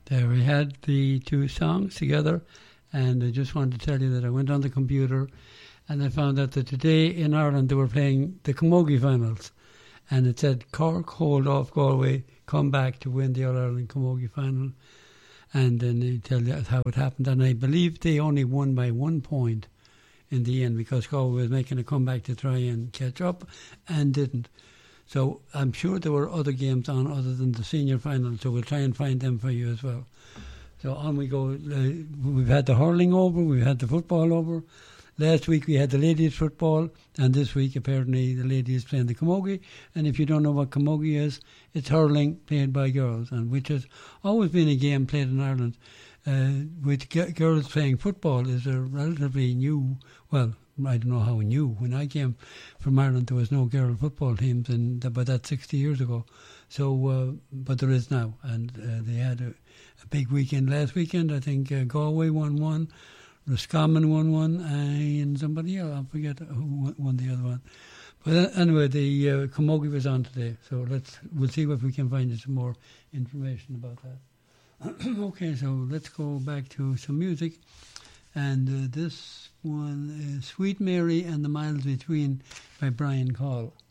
There we had the two songs together, and I just wanted to tell you that I went on the computer and I found out that today in Ireland they were playing the Camogie finals, and it said Cork hold off Galway, come back to win the All-Ireland Camogie final, and then they tell you how it happened, and I believe they only won by 1 point in the end because Galway was making a comeback to try and catch up and didn't. So I'm sure there were other games on other than the senior final, so we'll try and find them for you as well. So on we go. We've had the hurling over, we've had the football over. Last week we had the ladies' football, and this week apparently the ladies playing the camogie. And if you don't know what camogie is, it's hurling played by girls, and which has always been a game played in Ireland. With girls playing football is a relatively new, well, I don't know how new. When I came from Ireland, there was no girl football teams, but that's 60 years ago. So, but there is now, and they had a big weekend last weekend. I think Galway won one, Roscommon won one, and somebody else, I forget who won the other one. But anyway, the camogie was on today, so we'll see if we can find you some more information about that. Okay, so let's go back to some music. And this one is Sweet Mary and the Miles Between by Brian Call.